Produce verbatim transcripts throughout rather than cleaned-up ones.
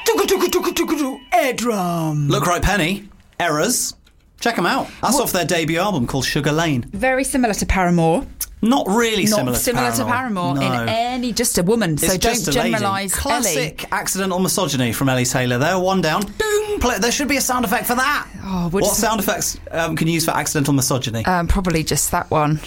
Air drum. Look Right Penny, Errors. Check them out. That's what? Off their debut album called Sugar Lane. Very similar to Paramore. Not really Not similar, similar to Paramore. to Paramore No. in any, just a woman. It's so just don't a lady. generalise Classic Ellie. accidental misogyny from Ellie Taylor there. One down. Doom. Play. There should be a sound effect for that. Oh, what sound effects um, can you use for accidental misogyny? Um, probably just that one.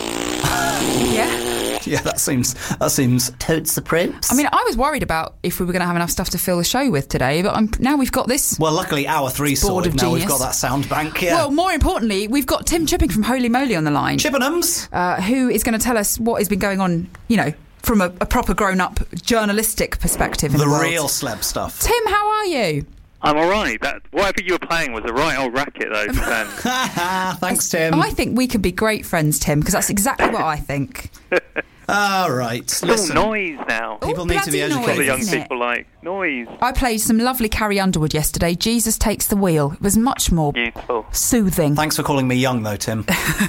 Yeah. Yeah, that seems that seems totes the prince. I mean, I was worried about if we were going to have enough stuff to fill the show with today, but I'm, now we've got this. Well, luckily, hour three sorted. Now genius. we've got that sound bank. Yeah. Well, more importantly, we've got Tim Chipping from Holy Moly on the line. Chippenhams, uh, who is going to tell us what has been going on. You know, from a, a proper grown-up journalistic perspective. In the the world. real celeb stuff. Tim, how are you? I'm all right. That whatever you were playing was a right old racket, though. Then. Thanks, Tim. I think we can be great friends, Tim, because that's exactly what I think. All right. It's Listen. all noise now. People Ooh, need to be bloody educated. What the young isn't it? people like noise. I played some lovely Carrie Underwood yesterday. Jesus Takes the Wheel. It was much more Beautiful. soothing. Thanks for calling me young, though, Tim.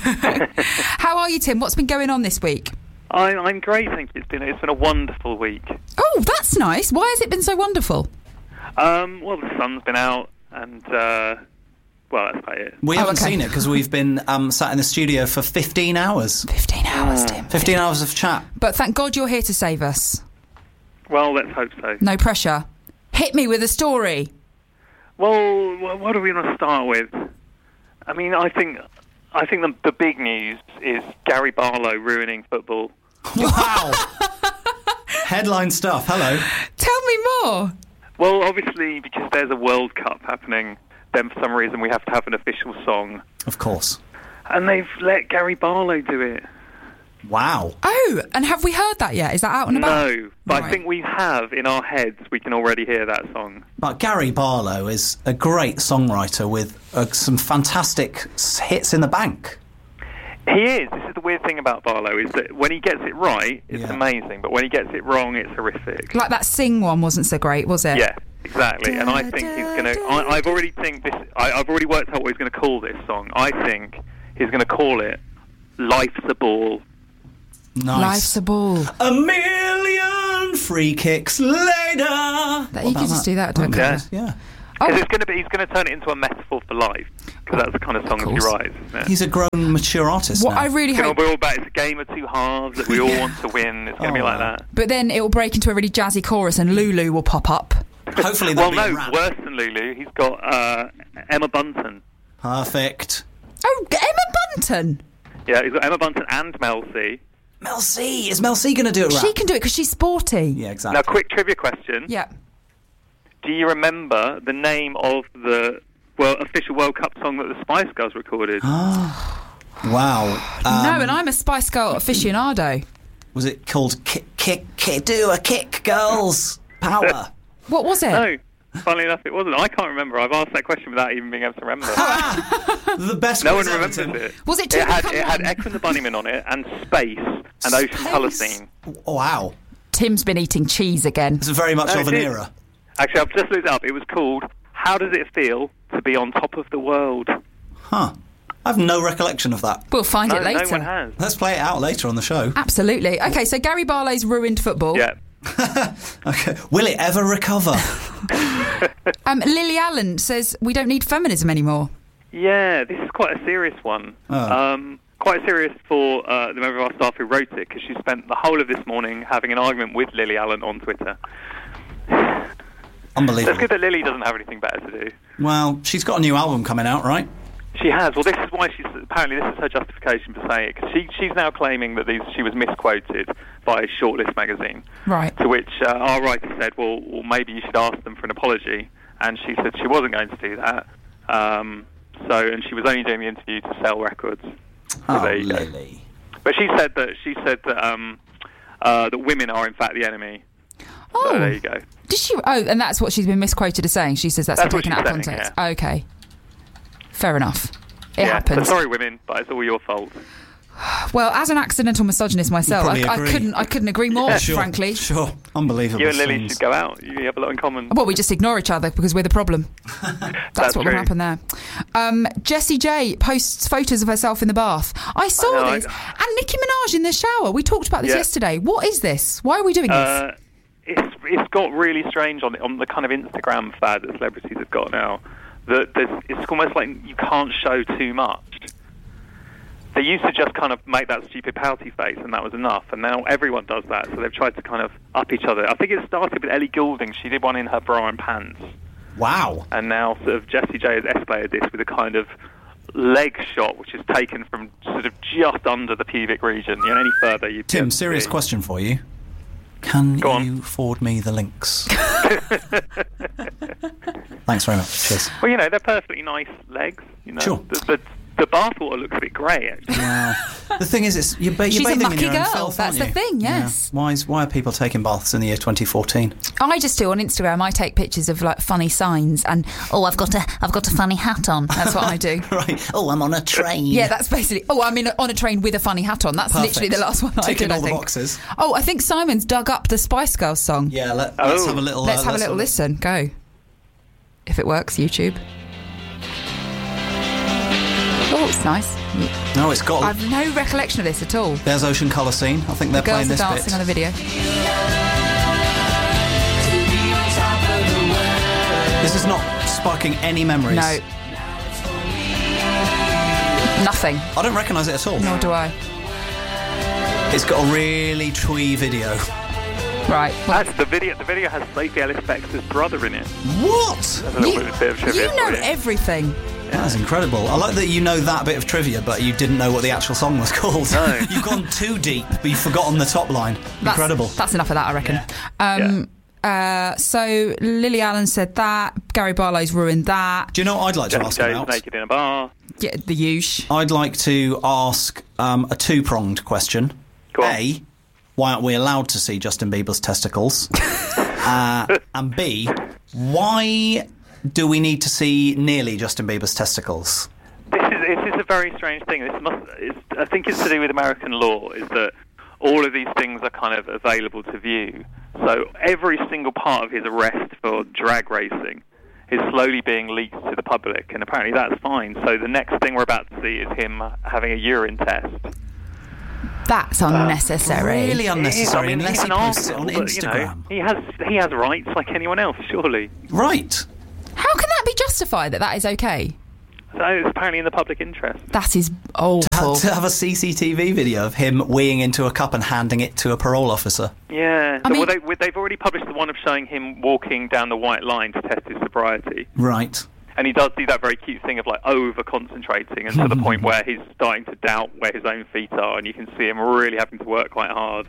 How are you, Tim? What's been going on this week? I, I'm great, thank you. It's been it's been a wonderful week. Oh, that's nice. Why has it been so wonderful? Um, well, the sun's been out, and uh, well, that's about it. We Oh, haven't okay. seen it because we've been um, sat in the studio for fifteen hours. fifteen hours, Tim. fifteen hours of chat. But thank God you're here to save us. Well, let's hope so. No pressure. Hit me with a story. Well, wh- what do we want to start with? I mean, I think I think the, the big news is Gary Barlow ruining football. Wow. Headline stuff. Hello. Tell me more. Well, obviously, because there's a World Cup happening, then for some reason we have to have an official song. Of course. And they've let Gary Barlow do it. Wow. Oh, and have we heard that yet? Is that out and about? No, but Right. I think we have in our heads, we can already hear that song. But Gary Barlow is a great songwriter with uh, some fantastic s- hits in the bank. He is. This is the weird thing about Barlow, is that when he gets it right, it's Yeah. amazing. But when he gets it wrong, it's horrific. Like that Sing one wasn't so great, was it? Yeah, exactly. And I think he's going to... I've already think this. I, I've already worked out what he's going to call this song. I think he's going to call it Life's a Ball. Nice. Life's a ball. A million free kicks later. That, you could just do that, don't you? Yeah. Yeah. Oh. Because it's going to be, he's going to turn it into a metaphor for life. Because that's the kind of songs he course. writes, isn't it? He's a grown, mature artist What now. I really It's going hope... to be all about, it's a game of two halves that we all Yeah. want to win. It's going to be Oh. like that. But then it will break into a really jazzy chorus and Lulu will pop up. Hopefully Well, there'll be no, a rap. worse than Lulu. He's got uh, Emma Bunton. Perfect. Oh, Emma Bunton! Yeah, he's got Emma Bunton and Mel C. Mel C. Is Mel C going to do a rap? She can do it because she's sporty. Yeah, exactly. Now, quick trivia question. Yeah. Do you remember the name of the well official World Cup song that the Spice Girls recorded? Wow. Um, no, and I'm a Spice Girl aficionado. Was it called Kick, Kick, Kick, Do a Kick, Girls Power? What was it? No. Funnily enough, it wasn't. I can't remember. I've asked that question without even being able to remember. The best No one quiz ever, remembers Tim. it. Was it It Two had, Become it had One? X and the Bunnymen on it, and Space, and Ocean Space. Colour Scene. Wow. Tim's been eating cheese again. It's very much No, of it an is. era. Actually, I've just looked it up. It was called How Does It Feel to Be on Top of the World? Huh. I have no recollection of that. We'll find No, it later. no one has. Let's play it out later on the show. Absolutely. Okay, so Gary Barlow's ruined football. Yeah. Okay. Will it ever recover? Um, Lily Allen says we don't need feminism anymore. Yeah, this is quite a serious one. Oh. Um, quite serious for uh, the member of our staff who wrote it, because she spent the whole of this morning having an argument with Lily Allen on Twitter. So Unbelievable. it's good that Lily doesn't have anything better to do. Well, she's got a new album coming out, right? She has. Well, this is why she's... Apparently, this is her justification for saying it, because she, she's now claiming that these, she was misquoted by Shortlist magazine. Right. To which uh, our writer said, well, well, maybe you should ask them for an apology. And she said she wasn't going to do that. Um, so, and she was only doing the interview to sell records. So Oh, there you go. Lily. But she said that she said that um, uh, that women are in fact the enemy. Oh. So there you go. Did she? Oh, and that's what she's been misquoted as saying. She says that's, That's been what taken out of she's saying, context. yeah. Okay. Fair enough. It yeah. happens. So sorry, women, but it's all your fault. Well, as an accidental misogynist myself, I, probably I agree. couldn't. I couldn't agree more. Sure, frankly. Sure. Unbelievable. You and Lily things. should go out. You have a lot in common. Well, we just ignore each other because we're the problem. That's, That's what will true. happen there. Um, Jessie J posts photos of herself in the bath. I saw know, this. I- And Nicki Minaj in the shower. We talked about this Yeah. yesterday. What is this? Why are we doing Uh, this? it's it's got really strange on on the kind of Instagram fad that celebrities have got now. That there's, it's almost like you can't show too much. They used to just kind of make that stupid pouty face, and that was enough. And now everyone does that, so they've tried to kind of up each other. I think it started with Ellie Goulding. She did one in her bra and pants. Wow. And now sort of Jessie J has escalated this with a kind of leg shot, which is taken from sort of just under the pubic region. You know, any further you Tim, serious see. question for you. Can Go you on. forward me the links? Thanks very much. Cheers. Well, you know, they're perfectly nice legs. You know, Sure. The, the, the bathwater looks a bit grey, actually. Wow. The thing is, it's you're, ba- you're She's a bathing in mucky your own girl, filth, that's aren't the you? thing, Yeah. yes. Why is why are people taking baths in the year twenty fourteen? I just do on Instagram. I take pictures of like funny signs and oh, I've got a I've got a funny hat on. That's what I do. Right. Oh, I'm on a train. Yeah, that's basically. Oh, I'm in a, on a train with a funny hat on. That's Perfect. literally the last one I Ticking did. I all the think. boxes. Oh, I think Simon's dug up the Spice Girls song. Yeah. Let, Oh. let's have a little. Let's uh, have a little listen. Go. If it works, YouTube. Oh, it's nice. No, it's got. I've no recollection of this at all. There's Ocean Colour Scene. I think they're The girls playing are this dancing bit. on the video. This is not sparking any memories. No. Nothing. I don't recognise it at all. Nor do I. It's got a really twee video. Right. Well, That's the video. The video has Sophie Ellis Bextor's brother in it. What? That's a little you, bit, bit of trivia. you know for you. everything. That's incredible. I like that you know that bit of trivia, but you didn't know what the actual song was called. No. You've gone too deep, but you've forgotten the top line. That's, Incredible. That's enough of that, I reckon. Um, uh, so Lily Allen said that. Gary Barlow's ruined that. Do you know what I'd like to Jessie ask J's about? naked in a bar. Yeah, the huge. I'd like to ask um, a two-pronged question. Go on. A, why aren't we allowed to see Justin Bieber's testicles? uh, and B, why do we need to see nearly Justin Bieber's testicles? This is this is a very strange thing. This must. It's, I think it's to do with American law. Is that all of these things are kind of available to view. So every single part of his arrest for drag racing is slowly being leaked to the public, and apparently that's fine. So the next thing we're about to see is him having a urine test. That's unnecessary. Really unnecessary, I mean, unless he's he an posts it on arsehole, but, you know, Instagram. he has he has rights like anyone else, surely. Right. How can that be justified that that is okay? So it's apparently in the public interest. That is awful. To have a C C T V video of him weeing into a cup and handing it to a parole officer. Yeah. I mean- well, they, they've already published the one of showing him walking down the white line to test his sobriety. Right. And he does do that very cute thing of like over concentrating, and to the point where he's starting to doubt where his own feet are, and you can see him really having to work quite hard.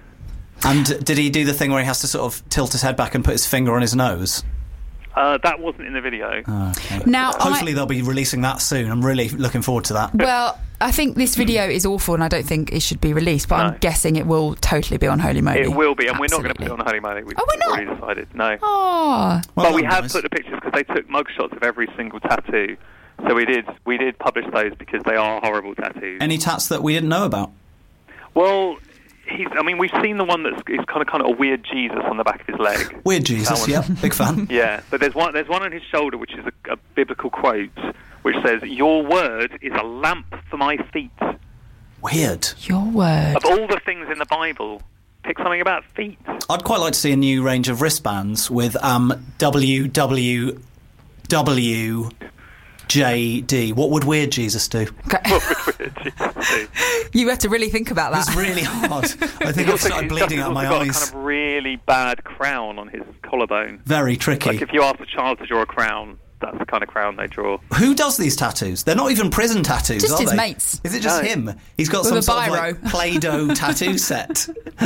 And did he do the thing where he has to sort of tilt his head back and put his finger on his nose? Uh, that wasn't in the video. Oh, okay. Now, Hopefully I, they'll be releasing that soon. I'm really looking forward to that. well, I think this video is awful, and I don't think it should be released. But No. I'm guessing it will totally be on Holy Moly. It will be, and we're not going to put Absolutely. it on Holy Moly. We've Oh, we're not? already decided. No. Oh, Well but we done, have guys. put the pictures because they took mugshots of every single tattoo. So we did we did publish those because they are horrible tattoos. Any tats that we didn't know about? Well, he's, I mean, we've seen the one that's is kind of kind of a weird Jesus on the back of his leg. Weird Jesus, That yeah, one. big fan. Yeah, but there's one there's one on his shoulder which is a, a biblical quote which says, "Your word is a lamp for my feet." Weird. your word. Of all the things in the Bible, pick something about feet. I'd quite like to see a new range of wristbands with um, W W W J D. What would Weird Jesus do? Okay. You have to really think about that. It's really hard. I think He's I've also- started he's bleeding also out my got eyes. a kind of really bad crown on his collarbone. Very tricky. Like if you ask a child to draw a crown, that's the kind of crown they draw. Who does these tattoos? They're not even prison tattoos, Just are his they? mates. Is it just No. him? He's got With a some sort of biro. like Play-Doh tattoo set.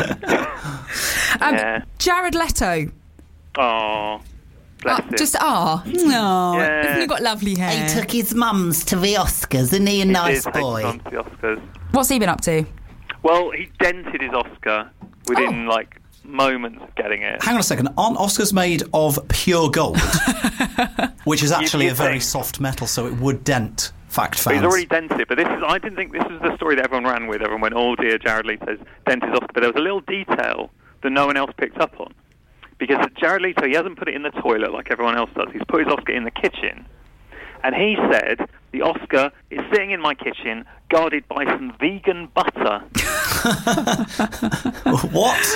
Um, Yeah. Jared Leto. Oh, bless Uh, him. just ah, no, Yeah. hasn't he got lovely hair? He took his mums to the Oscars, isn't he a He nice did take boy? his on to the Oscars. What's he been up to? Well, he dented his Oscar within Oh. like moments of getting it. Hang on a second. Aren't Oscars made of pure gold? Which is actually you'd a very think. soft metal, so it would dent fact But fans. he's already dented it, but this is, I didn't think this was the story that everyone ran with. Everyone went, oh dear, Jared Leto's dented his Oscar. But there was a little detail that no one else picked up on. Because Jared Leto, he hasn't put it in the toilet like everyone else does. He's put his Oscar in the kitchen. And he said, the Oscar is sitting in my kitchen, guarded by some vegan butter. What?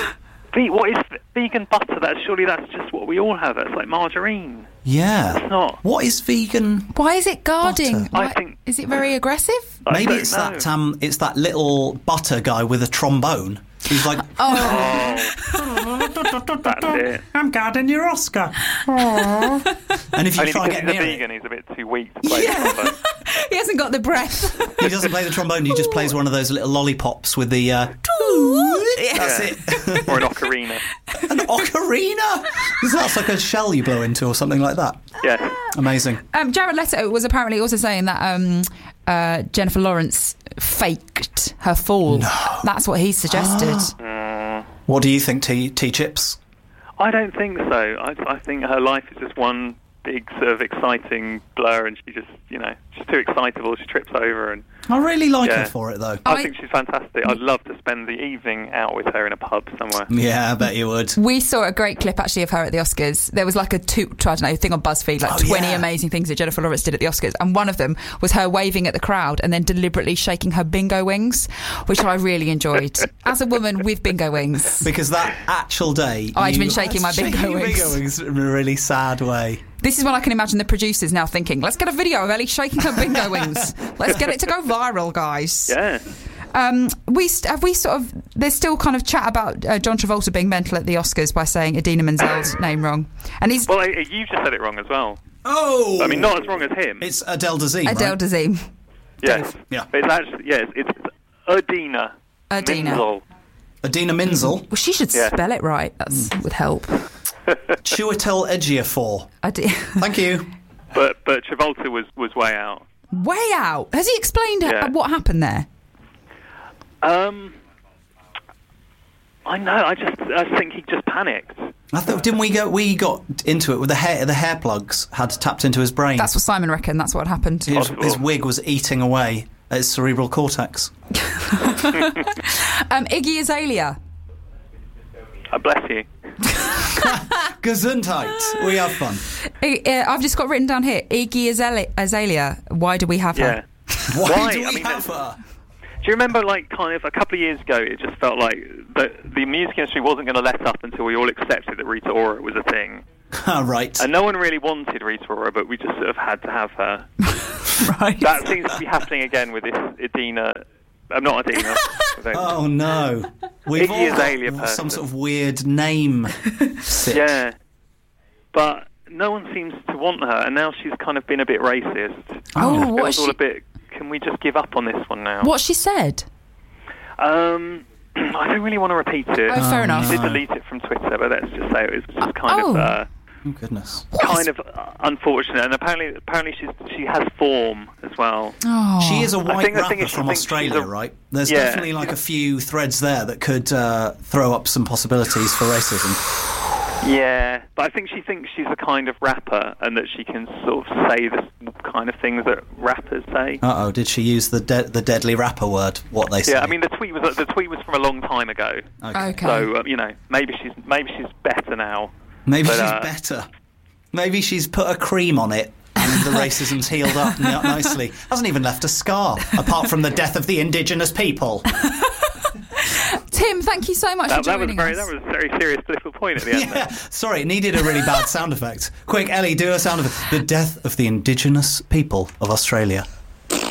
Ve- what is vegan butter? That's surely that's just what we all have. That's like margarine. Yeah. It's not. What is vegan? Why is it guarding? Butter. I Why- think- Is it very aggressive? I Maybe don't it's know. that um, it's that little butter guy with a trombone. He's like, Oh, that's it. I'm guarding your Oscar. And if you Only try because and get he's a near vegan, he's a bit too weak to play Yeah. the trombone. He hasn't got the breath. it, he doesn't play the trombone. He just plays one of those little lollipops with the. Uh, that's Yeah. it. Or an ocarina. An ocarina. That's like a shell you blow into or something like that. Yes. Amazing. Um, Jared Leto was apparently also saying that um, uh, Jennifer Lawrence faked her fall. No. That's what he suggested. Mm, What do you think, T T Chips? I don't think so. I, I think her life is just one big sort of exciting blur, and she just, you know, she's too excitable. She trips over, and I really like Yeah. her for it, though. I, I- think she's fantastic. I'd love to spend the evening out with her in a pub somewhere. Yeah, I bet you would. We saw a great clip actually of her at the Oscars. There was like a two, I don't know, thing on BuzzFeed, like Oh, twenty yeah. amazing things that Jennifer Lawrence did at the Oscars, and one of them was her waving at the crowd and then deliberately shaking her bingo wings, which I really enjoyed. As a woman with bingo wings, Because that actual day, I'd you- been shaking my bingo shaking your wings. bingo wings in a really sad way. this is when I can imagine the producers now thinking, let's get a video of Ellie shaking her bingo wings. Let's get it to go viral, guys. Yeah. Um, we st- have we sort of there's still kind of chat about uh, John Travolta being mental at the Oscars by saying Idina Menzel's name wrong, and he's Well, I- you just said it wrong as well. Oh! I mean, not as wrong as him. It's Adele Dazeem, Adele right? Dazeem. Yes. Yeah. But it's actually, yes, it's Adina. Adina. Menzel. Adina Menzel. Well, she should Yeah. spell it right. That would help. Chiwetel Ejiofor. Adi- Thank you. But but Travolta was, was way out. Way out. Has he explained Yeah. what happened there? Um, I know. I just I think he just panicked. I thought, didn't we go? We got into it with the hair. The hair plugs had tapped into his brain. That's what Simon reckoned. That's what happened. his, Possible. his wig was eating away at his cerebral cortex. Um, Iggy Azalea. I bless you. Gesundheit. We have fun. I- uh, I've just got written down here. Iggy Azalea. Azalea. Why do we have Yeah. her? Why, Why? do we I mean, have it's- her? Do you remember, like, kind of a couple of years ago, it just felt like the the music industry wasn't going to let up until we all accepted that Rita Ora was a thing, Ah, right. and no one really wanted Rita Ora, but we just sort of had to have her. Right. That seems to be happening again with this Idina. I'm not Idina. Oh no. We've Iggy all Azalea got some person. sort of weird name. Sit. Yeah, but no one seems to want her, and now she's kind of been a bit racist. Oh, It what was has all she? a bit. Can we just give up on this one now? What she said? Um, I don't really want to repeat it. Oh, fair enough. I did delete it from Twitter, but let's just say it was just kind Oh. of uh, Oh goodness. kind of uh, unfortunate. And apparently, apparently she's she has form as well. Oh. She is a white think the thing rapper is she from thinks she's Australia, a- right? There's Yeah. definitely like a few threads there that could uh, throw up some possibilities for racism. Yeah, but I think she thinks she's a kind of rapper, and that she can sort of say the kind of things that rappers say. Uh oh, did she use the de- the deadly rapper word? What they say? Yeah, I mean the tweet was the tweet was from a long time ago. okay. Okay. So um, you know, maybe she's maybe she's better now. Maybe but, she's uh, better. Maybe she's put a cream on it and the racism's healed up n- nicely. Hasn't even left a scar, apart from the death of the indigenous people. Tim, thank you so much That, for that was joining very us. that was a very serious political point at the end. Yeah, There. sorry, it needed a really bad sound effect. Quick, Ellie, do a sound effect. The death of the indigenous people of Australia. There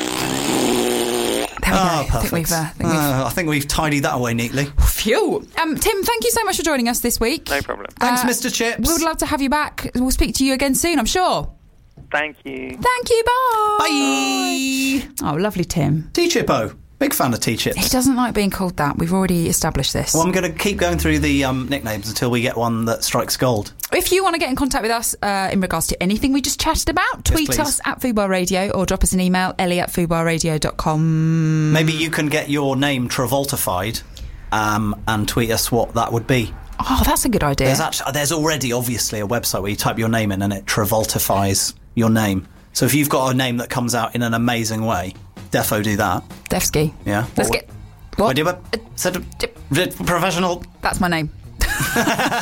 we Ah, go. I think perfect. we've, uh, I think we've Uh, I think we've tidied that away neatly. Phew. Um, Tim, thank you so much for joining us this week. No problem. Thanks, Uh, Mister Chips. We would love to have you back. We'll speak to you again soon, I'm sure. Thank you. Thank you. Bye. Bye. Oh, lovely, Tim. T-Chippo. Big fan of He T-Chips. doesn't like being called that. We've already established this. Well, I'm going to keep going through the um, nicknames until we get one that strikes gold. If you want to get in contact with us uh, in regards to anything we just chatted about, tweet please. us at Fubar Radio or drop us an email, ellie at fubar radio dot com. Maybe you can get your name Travoltified um, and tweet us what that would be. Oh, that's a good idea. There's actually, there's already obviously a website where you type your name in and it Travoltifies your name. So if you've got a name that comes out in an amazing way, defo do that. Defsky. Yeah. Let's Or- get... What? What do you- said- professional. That's my name.